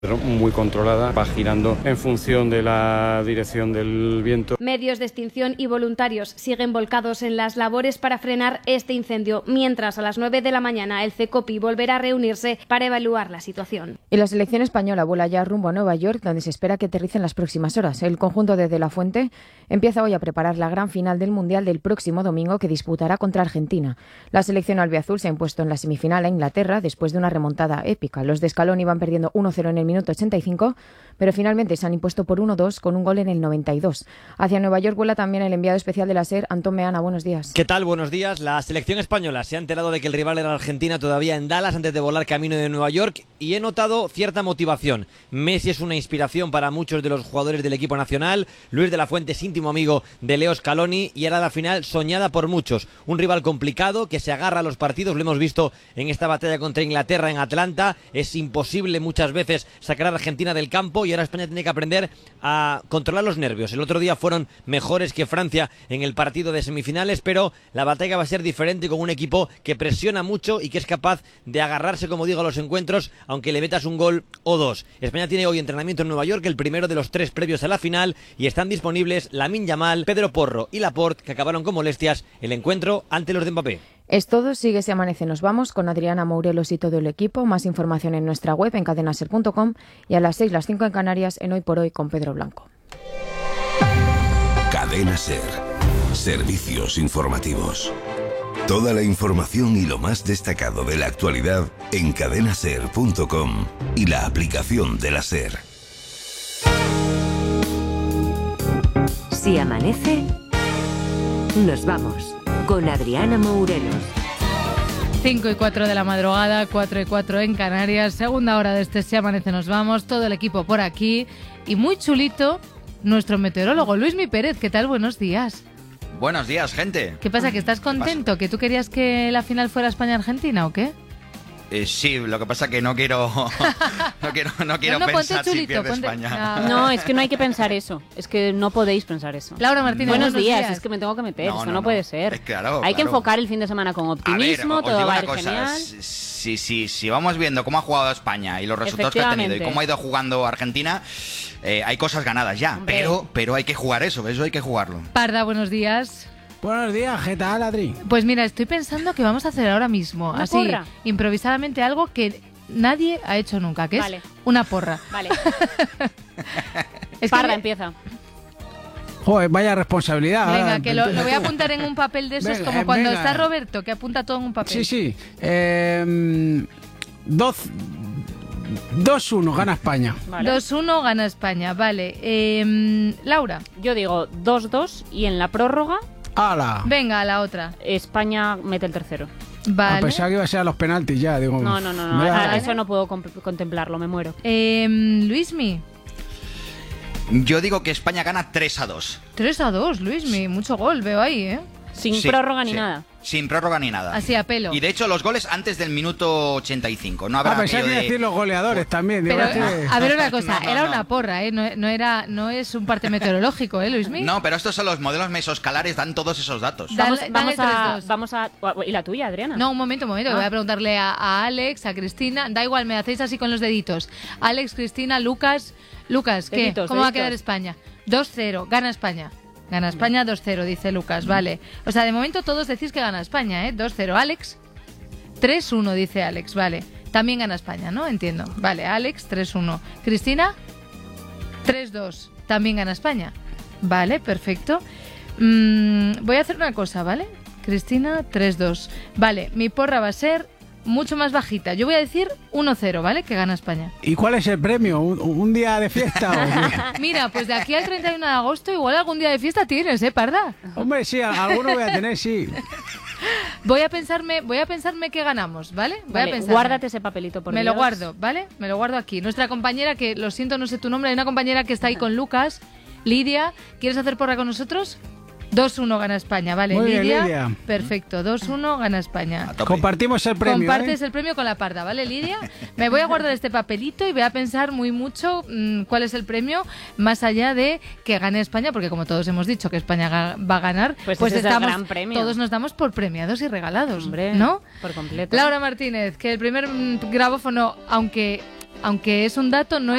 Muy controlada, va girando en función de la dirección del viento. Medios de extinción y voluntarios siguen volcados en las labores para frenar este incendio, mientras a las 9 de la mañana el CECOPI volverá a reunirse para evaluar la situación. Y la selección española vuela ya rumbo a Nueva York, donde se espera que aterrice en las próximas horas. El conjunto de la Fuente empieza hoy a preparar la gran final del Mundial del próximo domingo, que disputará contra Argentina. La selección albiazul se ha impuesto en la semifinal a Inglaterra después de una remontada épica. Los de Scaloni iban perdiendo 1-0 en el minuto 85, pero finalmente se han impuesto por 1-2 con un gol en el 92. Hacia Nueva York vuela también el enviado especial de la SER, Antón Meana. Buenos días. ¿Qué tal? Buenos días. La selección española se ha enterado de que el rival era Argentina todavía en Dallas antes de volar camino de Nueva York, y he notado cierta motivación. Messi es una inspiración para muchos de los jugadores del equipo nacional. Luis de la Fuente es íntimo amigo de Leo Scaloni y era la final soñada por muchos. Un rival complicado que se agarra a los partidos. Lo hemos visto en esta batalla contra Inglaterra en Atlanta. Es imposible muchas veces sacar a Argentina del campo, y ahora España tiene que aprender a controlar los nervios. El otro día fueron mejores que Francia en el partido de semifinales, pero la batalla va a ser diferente, con un equipo que presiona mucho y que es capaz de agarrarse, como digo, a los encuentros, aunque le metas un gol o dos. España tiene hoy entrenamiento en Nueva York, el primero de los 3 previos a la final, y están disponibles Lamine Yamal, Pedro Porro y Laporte, que acabaron con molestias el encuentro ante los de Mbappé. Es todo, sigue Se Amanece, nos vamos con Adriana Mourelos y todo el equipo. Más información en nuestra web en cadenaser.com, y a las 6, las 5 en Canarias, en Hoy por Hoy con Pedro Blanco. Cadena Ser. Servicios informativos. Toda la información y lo más destacado de la actualidad en cadenaser.com y la aplicación de la SER. Si amanece, nos vamos con Adriana Mourelos. 5:04 de la madrugada, 4:04 en Canarias, segunda hora de este Si Amanece Nos Vamos, todo el equipo por aquí y muy chulito nuestro meteorólogo Luismi Pérez. ¿Qué tal? Buenos días. Buenos días, gente. ¿Qué pasa? ¿Que estás contento? ¿Que tú querías que la final fuera España-Argentina o qué? Sí, lo que pasa que no quiero pensar si pierde España. No, es que no hay que pensar eso. Es que no podéis pensar eso. Laura Martínez, buenos días. Es que me tengo que meter. Eso no puede ser. Hay que enfocar el fin de semana con optimismo. Todo va a ir genial. Si vamos viendo cómo ha jugado España y los resultados que ha tenido y cómo ha ido jugando Argentina, hay cosas ganadas ya. Pero hay que jugar eso hay que jugarlo. Parda, buenos días. Buenos días, ¿qué tal, Adri? Pues mira, estoy pensando que vamos a hacer ahora mismo, así, porra. Improvisadamente, algo que nadie ha hecho nunca, que es una porra. Vale. Parda, empieza. Joder, vaya responsabilidad. Venga, que lo voy a apuntar en un papel de esos, como cuando está Roberto, que apunta todo en un papel. Sí. 2-1 gana España. Vale. 2-1 gana España, vale. Laura. Yo digo 2-2 y en la prórroga... ¡Hala! Venga, a la otra. España mete el tercero. Vale. Pensaba que iba a ser a los penaltis ya. Digo, no. Eso no puedo contemplarlo, me muero. Luismi. Yo digo que España gana 3-2. 3-2, Luismi. Mucho gol veo ahí, ¿eh? Sin prórroga ni nada. Sin prórroga ni nada. Así a pelo. Y de hecho los goles antes del minuto 85. No habrá pensaba que decir los goleadores también. Pero, a ver una cosa, era una porra, ¿eh? No es un parte meteorológico, ¿eh, Luismi? No, pero estos son los modelos mesoscalares, dan todos esos datos. Vamos a... ¿Y la tuya, Adriana? No, un momento. Voy a preguntarle a Alex, a Cristina. Da igual, me hacéis así con los deditos. Alex, Cristina, Lucas. Lucas, ¿qué? Deditos, ¿Cómo va a quedar España? 2-0, gana España. Gana España 2-0, dice Lucas, vale. O sea, de momento todos decís que gana España, ¿eh? 2-0. Alex, 3-1, dice Alex, vale. También gana España, ¿no? Entiendo. Vale, Alex, 3-1. Cristina, 3-2. También gana España. Vale, perfecto. Voy a hacer una cosa, ¿vale? Cristina, 3-2. Vale, mi porra va a ser mucho más bajita. Yo voy a decir 1-0, ¿vale? Que gana España. ¿Y cuál es el premio? ¿Un día de fiesta? ¿O Mira, pues de aquí al 31 de agosto igual algún día de fiesta tienes, ¿eh, Parda? Hombre, sí, alguno voy a tener, sí. Voy a pensarme que ganamos, ¿vale? Guárdate ese papelito, por Me Dios. lo guardo, ¿vale? Me lo guardo aquí. Nuestra compañera, que lo siento, no sé tu nombre, hay una compañera que está ahí con Lucas. Lidia, ¿quieres hacer porra con nosotros? 2-1 gana España, vale. Muy bien, Lidia. Lidia. Perfecto, 2-1 gana España. Compartimos el premio. Compartes el premio con la Parda, ¿vale, Lidia? Me voy a guardar este papelito y voy a pensar mucho cuál es el premio, más allá de que gane España, porque como todos hemos dicho que España va a ganar, pues ese es el gran premio. Todos nos damos por premiados y regalados, hombre, ¿no? Por completo. Laura Martínez, que el primer grabófono, aunque aunque es un dato, no